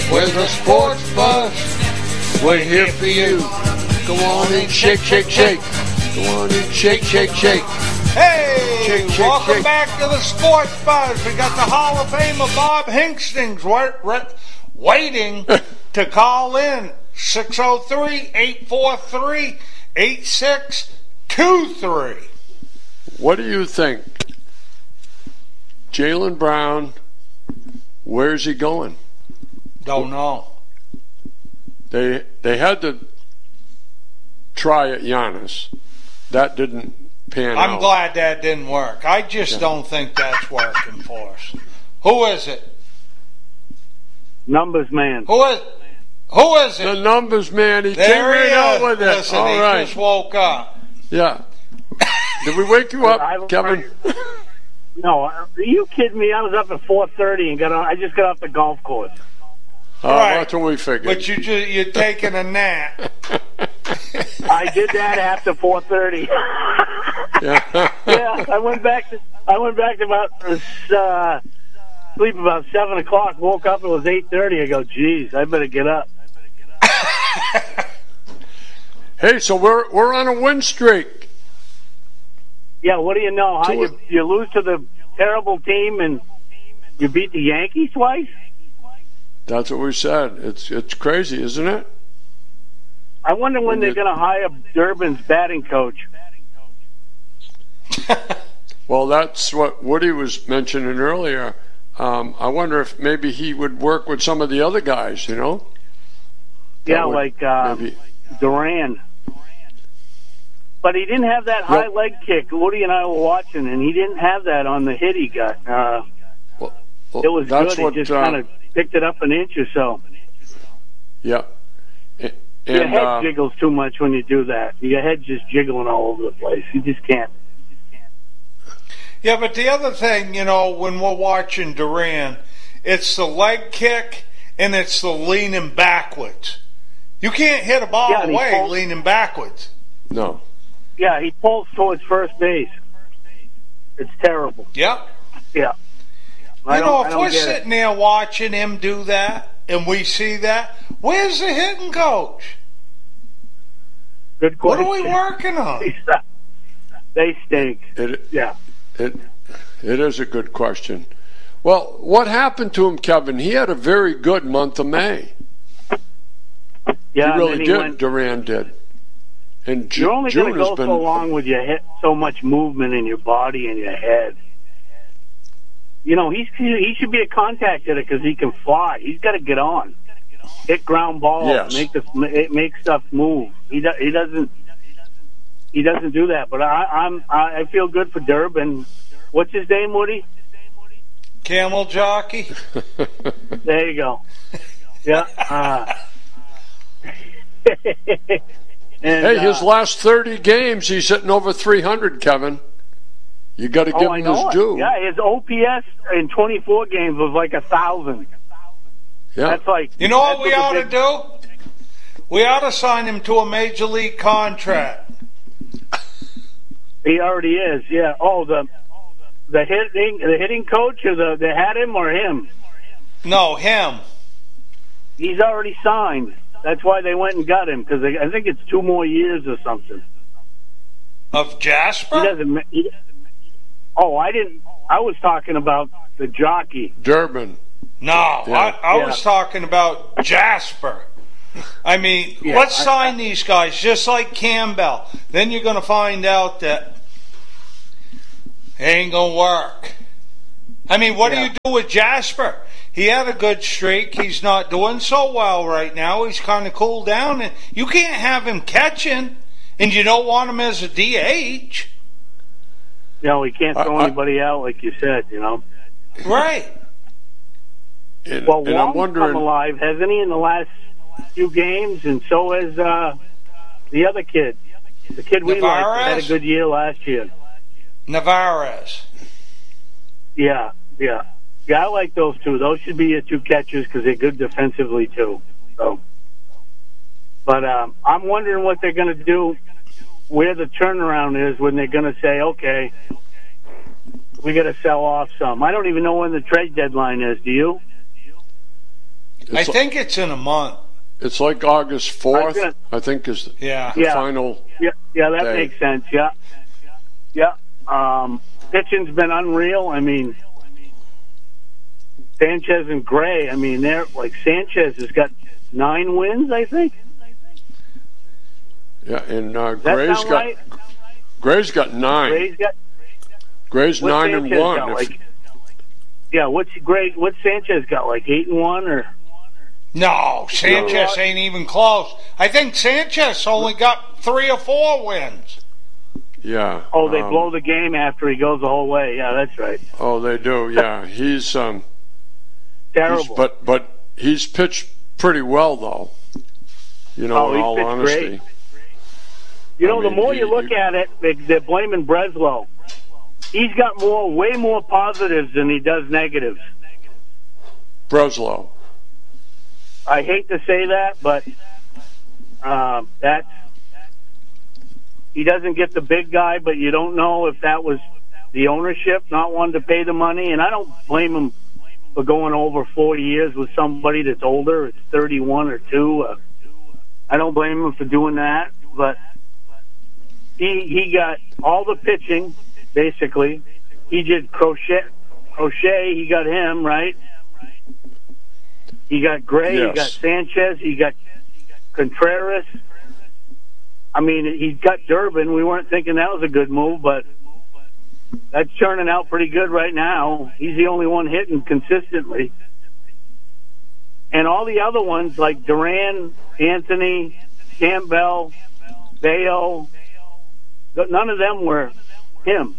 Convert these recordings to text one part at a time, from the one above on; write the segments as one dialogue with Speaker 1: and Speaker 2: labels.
Speaker 1: With the sports buzz, we're here for you. Go on and shake, shake, shake. Go on and shake, shake, shake.
Speaker 2: Hey,
Speaker 1: shake, shake,
Speaker 2: welcome
Speaker 1: shake.
Speaker 2: back to the Sports Buzz. We got the Hall of Famer Bob Hingstings waiting to call in. 603-843-8623.
Speaker 1: What do you think? Jaylen Brown, where's he going?
Speaker 2: Don't know.
Speaker 1: They had to try at Giannis. That didn't pan out.
Speaker 2: I'm glad that didn't work. I just don't think that's working for us. Who is it?
Speaker 3: Numbers man.
Speaker 2: Who is it?
Speaker 1: The numbers man. He
Speaker 2: There
Speaker 1: came right
Speaker 2: he
Speaker 1: out
Speaker 2: is.
Speaker 1: with it.
Speaker 2: Listen,
Speaker 1: All
Speaker 2: he
Speaker 1: right.
Speaker 2: just woke up.
Speaker 1: Yeah. Did we wake you up, Kevin?
Speaker 3: No, are you kidding me? I was up at 4:30 and I just got off the golf course.
Speaker 2: Right.
Speaker 1: That's what we figured.
Speaker 2: But you're taking a nap.
Speaker 3: I did that after 4:30.
Speaker 1: Yeah.
Speaker 3: Yeah, I went back to about sleep about 7 o'clock. Woke up, it was 8:30. I go, geez, I better get up.
Speaker 1: Hey, so we're on a win streak.
Speaker 3: Yeah, what do you know? How you lose to the terrible team and you beat the Yankees twice?
Speaker 1: That's what we said. It's crazy, isn't it?
Speaker 3: I wonder when they're going to hire Durbin's batting coach.
Speaker 1: Well, that's what Woody was mentioning earlier. I wonder if maybe he would work with some of the other guys, you know?
Speaker 3: Yeah, like Duran. But he didn't have that high leg kick. Woody and I were watching, and he didn't have that on the hit he got. It was good. He just kind of picked it up an inch or so.
Speaker 1: Yeah.
Speaker 3: Your head jiggles too much when you do that. Your head's just jiggling all over the place. You just can't.
Speaker 2: Yeah, but the other thing, when we're watching Duran, it's the leg kick and it's the leaning backwards. You can't hit a ball away leaning backwards.
Speaker 1: No.
Speaker 3: Yeah, he pulls towards first base. It's terrible.
Speaker 2: Yep.
Speaker 3: Yeah.
Speaker 2: If we're sitting there watching him do that and we see that, where's the hitting coach?
Speaker 3: Good question.
Speaker 2: What are we working on?
Speaker 3: They stink. Yeah.
Speaker 1: It is a good question. Well, what happened to him, Kevin? He had a very good month of May.
Speaker 3: Yeah,
Speaker 1: he really did. Duran did. And
Speaker 3: you're only going to go so long with your head, so much movement in your body and your head. He should be a contact hitter because he can fly. He's got to get on, hit ground balls, make stuff move. He doesn't do that. But I feel good for Durbin. What's his name, Woody?
Speaker 2: Camel Jockey.
Speaker 3: There you go. Yeah.
Speaker 1: Hey, his last 30 games, he's hitting over 300, Kevin. You got to give him his due.
Speaker 3: Yeah, his OPS in 24 games was like 1,000.
Speaker 1: Yeah.
Speaker 3: That's like.
Speaker 2: You know what we ought to do? We ought to sign him to a major league contract.
Speaker 3: He already is. Yeah. Oh, the hitting coach, or they had him or him?
Speaker 2: No, him.
Speaker 3: He's already signed. That's why they went and got him, because I think it's 2 more years or something.
Speaker 2: Of Jasper?
Speaker 3: I didn't. I was talking about the jockey.
Speaker 1: Durbin.
Speaker 2: No, I was talking about Jasper. I mean, let's sign these guys just like Campbell. Then you're going to find out that it ain't going to work. I mean, what do you do with Jasper? He had a good streak. He's not doing so well right now. He's kind of cooled down. And you can't have him catching, and you don't want him as a DH.
Speaker 3: No, he can't throw anybody out, like you said,
Speaker 2: Right.
Speaker 1: And
Speaker 3: Wong's
Speaker 1: I'm wondering,
Speaker 3: come alive, hasn't he, in the last few games? And so has the other kid. The kid we liked had a good year last year.
Speaker 2: Navarez.
Speaker 3: Yeah. Yeah, I like those two. Those should be your 2 catchers because they're good defensively, too. So, but I'm wondering what they're going to do, where the turnaround is when they're going to say, okay, we got to sell off some. I don't even know when the trade deadline is. Do you?
Speaker 2: I think it's in a month.
Speaker 1: It's like August 4th, I think is the final
Speaker 3: that
Speaker 1: day.
Speaker 3: Makes sense, yeah. Pitching's been unreal. I mean, Sanchez and Gray, I mean, they're like Sanchez has got 9 wins, I think.
Speaker 1: Yeah, and
Speaker 3: Gray's
Speaker 1: got 9. Gray's 9-1.
Speaker 3: What's Sanchez got, like 8-1 or?
Speaker 2: No, Sanchez ain't even close. I think Sanchez only got 3 or 4 wins.
Speaker 1: Yeah.
Speaker 3: Oh, they blow the game after he goes the whole way. Yeah, that's right.
Speaker 1: Oh, they do. Yeah, he's
Speaker 3: terrible.
Speaker 1: But he's pitched pretty well, though. You know, in all honesty.
Speaker 3: Great. You know, the more you look at it, they're blaming Breslow. He's got way more positives than he does negatives.
Speaker 1: Breslow.
Speaker 3: I hate to say that, but he doesn't get the big guy, but you don't know if that was the ownership not wanting to pay the money. And I don't blame him for going over 4 years with somebody that's older. It's 31 or 2. I don't blame him for doing that, but he got all the pitching, basically. He did Crochet, he got him, right? He got Gray,
Speaker 1: yes.
Speaker 3: He got Sanchez, he got Contreras. I mean, he got Durbin. We weren't thinking that was a good move, but that's turning out pretty good right now. He's the only one hitting consistently. And all the other ones, like Duran, Anthony, Campbell, Bayo, none of them were him.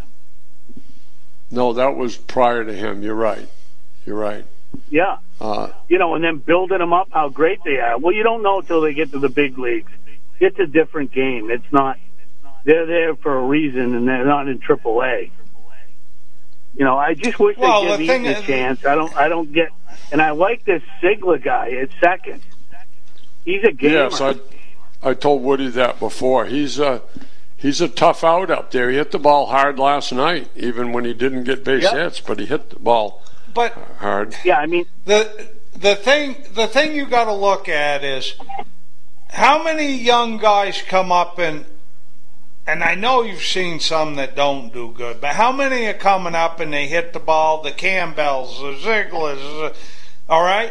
Speaker 1: No, that was prior to him. You're right.
Speaker 3: Yeah. And then building them up, how great they are. Well, you don't know until they get to the big leagues. It's a different game. It's not. They're there for a reason, and they're not in AAA. You know, I just wish they'd give Eaton a chance. I don't get. And I like this Sigler guy at second. He's a gamer.
Speaker 1: Yes, I told Woody that before. He's a tough out up there. He hit the ball hard last night, even when he didn't get base hits, but he hit the ball hard.
Speaker 3: Yeah, I mean
Speaker 2: the thing you got to look at is how many young guys come up and I know you've seen some that don't do good, but how many are coming up and they hit the ball? The Campbells, the Ziglers, all right.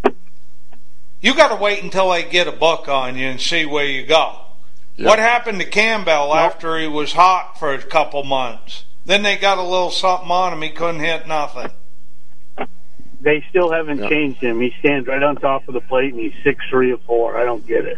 Speaker 2: You got to wait until they get a book on you and see where you go. Yep. What happened to Campbell after he was hot for a couple months? Then they got a little something on him. He couldn't hit nothing.
Speaker 3: They still haven't changed him. He stands right on top of the plate, and he's 6'3" or 4. I don't get it.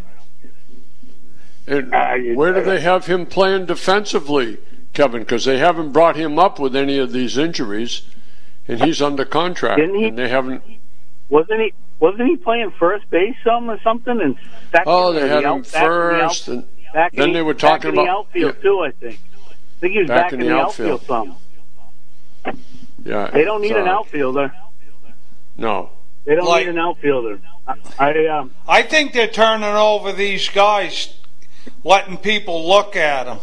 Speaker 1: And where do they have him playing defensively, Kevin? Because they haven't brought him up with any of these injuries, and he's under contract.
Speaker 3: Didn't he?
Speaker 1: And they haven't.
Speaker 3: Wasn't he playing first base or something? And second,
Speaker 1: oh, they had him first, and then they were talking about
Speaker 3: the outfield too. I think he was back in the outfield some.
Speaker 1: Yeah,
Speaker 3: they don't need an outfielder.
Speaker 1: No,
Speaker 3: they don't need an outfielder.
Speaker 2: I think they're turning over these guys, letting people look at them,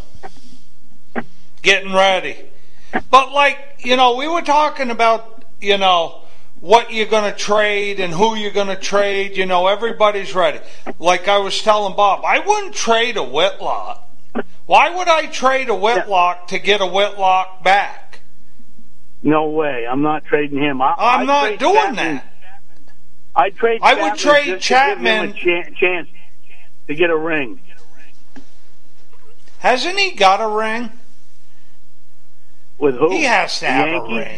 Speaker 2: getting ready. But we were talking about, what you're going to trade and who you're going to trade. Everybody's ready. Like I was telling Bob, I wouldn't trade a Whitlock. Why would I trade a Whitlock to get a Whitlock back?
Speaker 3: No way. I'm not trading him.
Speaker 2: I'm not doing
Speaker 3: Chapman.
Speaker 2: that.
Speaker 3: I would trade
Speaker 2: Chapman.
Speaker 3: To give him a chance to get a ring.
Speaker 2: Hasn't he got a ring?
Speaker 3: With who?
Speaker 2: He has to have a ring.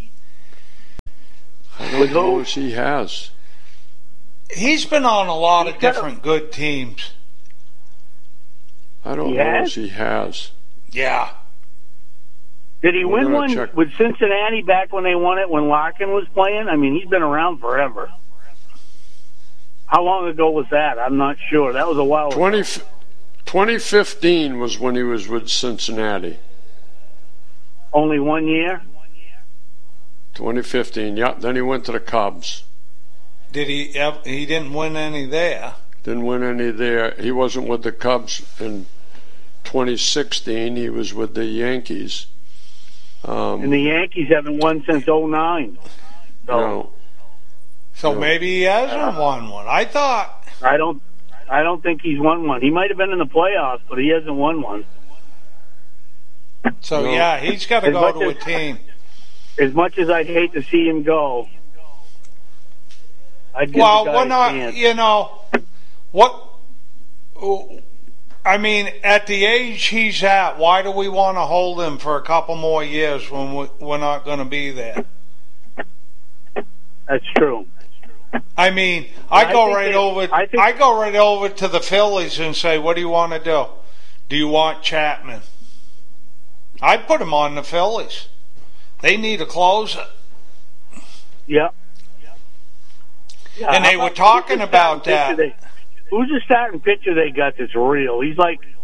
Speaker 1: I don't know if he has.
Speaker 2: He's been on a lot of different good teams.
Speaker 1: I don't know if he has.
Speaker 2: Yeah.
Speaker 3: Did he win one with Cincinnati back when they won it when Larkin was playing? I mean, he's been around forever. How long ago was that? I'm not sure. That was a while ago.
Speaker 1: 2015 was when he was with Cincinnati.
Speaker 3: Only 1 year?
Speaker 1: 2015, yeah. Then he went to the Cubs.
Speaker 2: Did he? He didn't win any there.
Speaker 1: Didn't win any there. He wasn't with the Cubs in 2016. He was with the Yankees.
Speaker 3: And the Yankees haven't won since 2009. So.
Speaker 1: No.
Speaker 2: So maybe he hasn't won one. I thought.
Speaker 3: I don't think he's won one. He might have been in the playoffs, but he hasn't won one.
Speaker 2: So, yeah, he's got to go to a team.
Speaker 3: As much as I'd hate to see him go, I'd give
Speaker 2: well,
Speaker 3: the guy
Speaker 2: we're not,
Speaker 3: a chance.
Speaker 2: you know, what, I mean, at the age he's at, why do we want to hold him for a couple more years when we're not going to be there?
Speaker 3: That's true.
Speaker 2: I mean, I go right over to the Phillies and say, what do you want to do? Do you want Chapman? I'd put him on the Phillies. They need a closer.
Speaker 3: Yeah.
Speaker 2: And they were talking about that.
Speaker 3: Who's the starting pitcher they got that's real? He's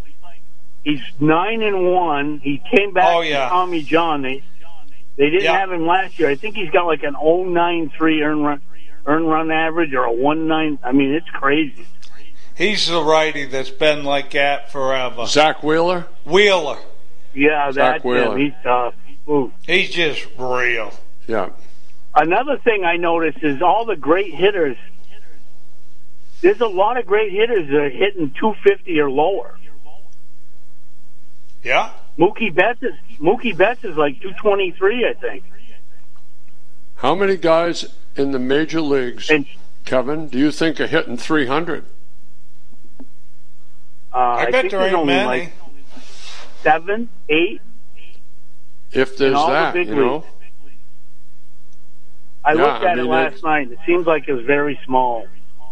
Speaker 3: 9-1. He came back from Tommy John. They didn't have him last year. I think he's got like an 0.93 earn run average or a 1.9. I mean, it's crazy.
Speaker 2: He's the righty that's been like that forever.
Speaker 1: Zach Wheeler?
Speaker 2: Wheeler.
Speaker 3: Yeah, that's him. He's tough. Ooh.
Speaker 2: He's just real.
Speaker 1: Yeah.
Speaker 3: Another thing I noticed is all the great hitters. There's a lot of great hitters that are hitting 250 or lower.
Speaker 2: Yeah.
Speaker 3: Mookie Betts is like 223, I think.
Speaker 1: How many guys in the major leagues, Kevin, do you think are hitting 300?
Speaker 2: I bet there ain't many.
Speaker 3: Like 7, 8.
Speaker 1: If there's that, you know.
Speaker 3: I looked at it last night. It seems like it was very small.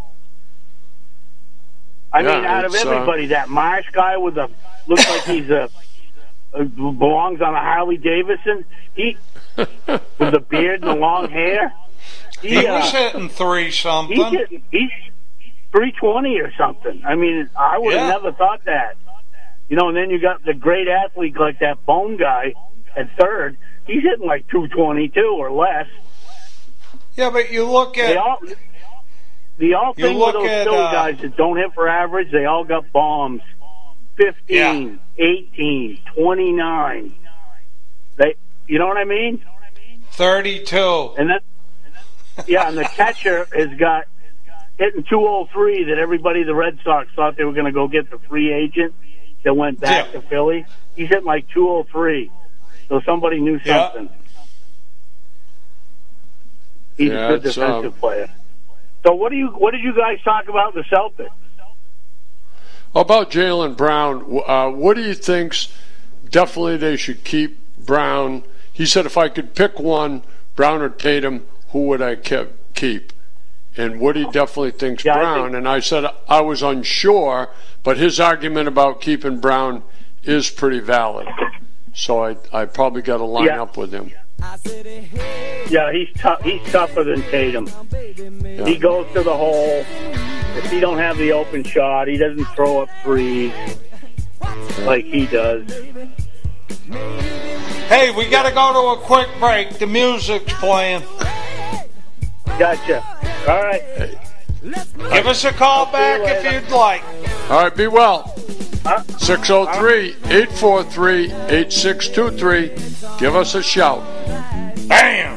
Speaker 3: I mean, out of everybody, that Marsh guy looks like he's belongs on a Harley Davidson. He with the beard and the long hair.
Speaker 2: He was hitting 3-something.
Speaker 3: He's 320 or something. I mean, I would have never thought that. You know, and then you got the great athlete like that Bone guy at third. He's hitting like 222 or less.
Speaker 2: Yeah, but you look at...
Speaker 3: The all thing with those Philly guys that don't hit for average, they all got bombs. 15, 18, 29. You know what I mean?
Speaker 2: 32.
Speaker 3: And and the catcher has got hitting 203 that everybody, the Red Sox, thought they were going to go get the free agent that went back to Philly. He's hitting like 203. So somebody knew something. He's a good defensive player. So what did you guys talk about the Celtics?
Speaker 1: About Jaylen Brown, what do you think? Definitely they should keep Brown. He said if I could pick one, Brown or Tatum, who would I keep? And Woody definitely thinks Brown. And I said I was unsure, but his argument about keeping Brown is pretty valid. So I probably got to line up with him.
Speaker 3: Yeah, he's tough. He's tougher than Tatum. Yeah. He goes to the hole. If he don't have the open shot, he doesn't throw up threes like he does.
Speaker 2: Hey, we got to go to a quick break. The music's playing.
Speaker 3: Gotcha. All right.
Speaker 1: Hey.
Speaker 2: Give us a call back if you'd like.
Speaker 1: All right, be well. 603-843-8623. Give us a shout.
Speaker 2: Bam!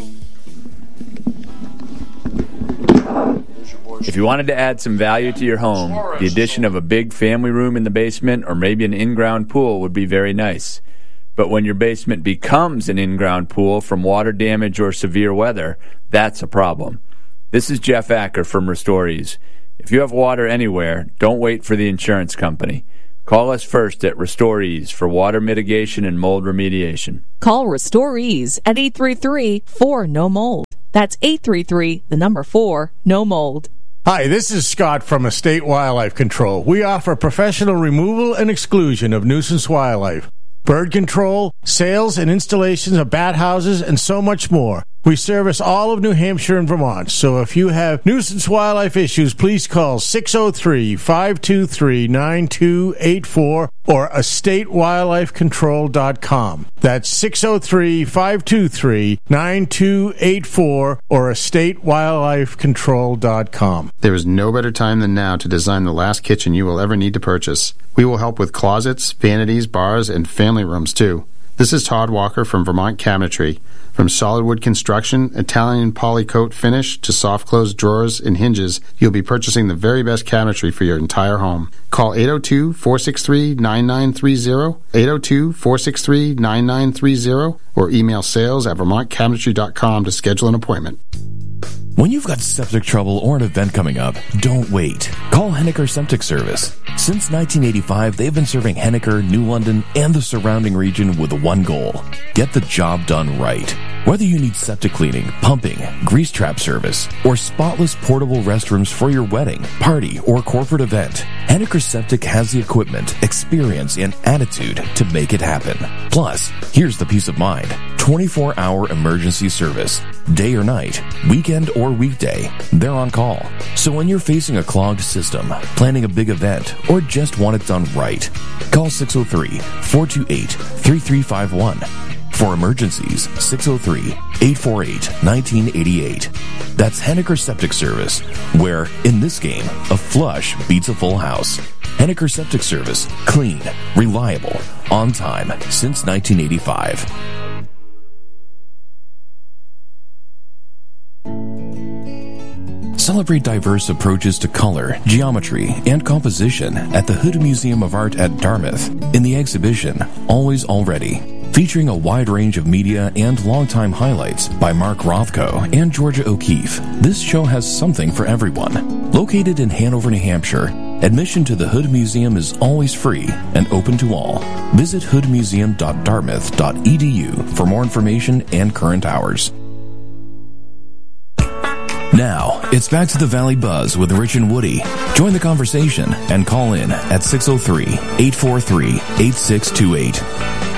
Speaker 4: If you wanted to add some value to your home, the addition of a big family room in the basement or maybe an in-ground pool would be very nice. But when your basement becomes an in-ground pool from water damage or severe weather, that's a problem. This is Jeff Acker from Restorees. If you have water anywhere, don't wait for the insurance company. Call us first at Restorees for water mitigation and mold remediation.
Speaker 5: Call Restorees at 833-4-NO-MOLD. That's 833-4-NO-MOLD.
Speaker 6: Hi, this is Scott from Estate Wildlife Control. We offer professional removal and exclusion of nuisance wildlife, bird control, sales and installations of bat houses, and so much more. We service all of New Hampshire and Vermont, so if you have nuisance wildlife issues, please call 603-523-9284 or estatewildlifecontrol.com. That's 603-523-9284 or estatewildlifecontrol.com.
Speaker 7: There is no better time than now to design the last kitchen you will ever need to purchase. We will help with closets, vanities, bars, and family rooms, too. This is Todd Walker from Vermont Cabinetry. From solid wood construction, Italian polycoat finish to soft close drawers and hinges, you'll be purchasing the very best cabinetry for your entire home. Call 802-463-9930, 802-463-9930, or email sales@vermontcabinetry.com to schedule an appointment.
Speaker 8: When you've got septic trouble or an event coming up, don't wait. Call Henniker Septic Service. Since 1985, they've been serving Henniker, New London, and the surrounding region with one goal: get the job done right. Whether you need septic cleaning, pumping, grease trap service, or spotless portable restrooms for your wedding, party, or corporate event, Henniker Septic has the equipment, experience, and attitude to make it happen. Plus, here's the peace of mind: 24-hour emergency service. Day or night, weekend or weekday, they're on call. So when you're facing a clogged system, planning a big event, or just want it done right, call 603-428-3351. For emergencies, 603-848-1988. That's Henniker Septic Service, where, in this game, a flush beats a full house. Henniker Septic Service. Clean, reliable, on time, since 1985. Celebrate diverse approaches to color, geometry, and composition at the Hood Museum of Art at Dartmouth in the exhibition Always Already, featuring a wide range of media and longtime highlights by Mark Rothko and Georgia O'Keeffe. This show has something for everyone. Located in Hanover, New Hampshire, admission to the Hood Museum is always free and open to all. Visit hoodmuseum.dartmouth.edu for more information and current hours. Now, it's back to the Valley Buzz with Rich and Woody. Join the conversation and call in at 603-843-8628.